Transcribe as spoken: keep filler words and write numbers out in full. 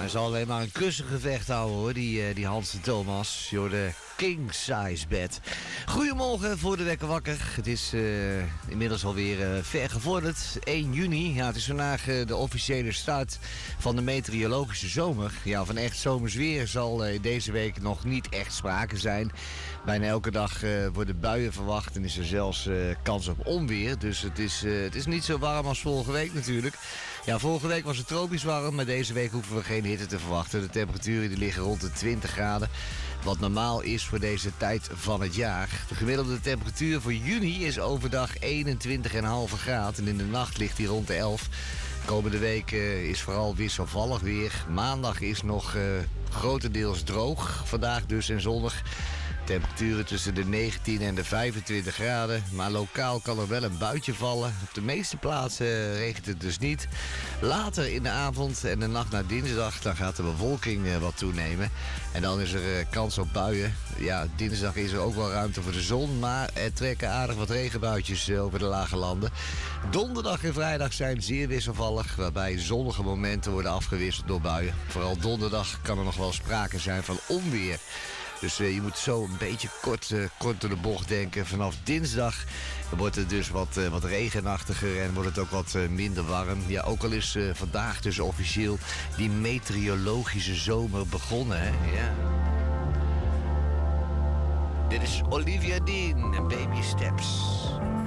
hij zal alleen maar een kussengevecht houden hoor, die, uh, die Hans en Thomas. Joh, de king size bed. Goedemorgen voor de wekker wakker. Het is uh, inmiddels alweer uh, ver gevorderd. één juni. Ja, het is vandaag uh, de officiële start van de meteorologische zomer. Ja, van echt zomers weer zal uh, deze week nog niet echt sprake zijn. Bijna elke dag uh, worden buien verwacht en is er zelfs uh, kans op onweer. Dus het is, uh, het is niet zo warm als vorige week natuurlijk. Ja, vorige week was het tropisch warm, maar deze week hoeven we geen hitte te verwachten. De temperaturen die liggen rond de twintig graden. Wat normaal is voor deze tijd van het jaar. De gemiddelde temperatuur voor juni is overdag eenentwintig komma vijf graden. En in de nacht ligt die rond de elf. Komende week uh, is vooral wisselvallig weer. Maandag is nog uh, grotendeels droog. Vandaag dus en zonnig. Temperaturen tussen de negentien en de vijfentwintig graden. Maar lokaal kan er wel een buitje vallen. Op de meeste plaatsen regent het dus niet. Later in de avond en de nacht naar dinsdag, dan gaat de bewolking uh, wat toenemen. En dan is er uh, kans op buien. Ja, dinsdag is er ook wel ruimte voor de zon. Maar er trekken aardig wat regenbuitjes uh, over de lage landen. Donderdag en vrijdag zijn zeer wisselvallig. Waarbij zonnige momenten worden afgewisseld door buien. Vooral donderdag kan er nog wel sprake zijn van onweer. Dus uh, je moet zo een beetje kort, uh, kort door de bocht denken. Vanaf dinsdag wordt het dus wat, uh, wat regenachtiger en wordt het ook wat uh, minder warm. Ja, ook al is uh, vandaag dus officieel die meteorologische zomer begonnen. Hè? Ja. Dit is Olivia Dean en Baby Steps.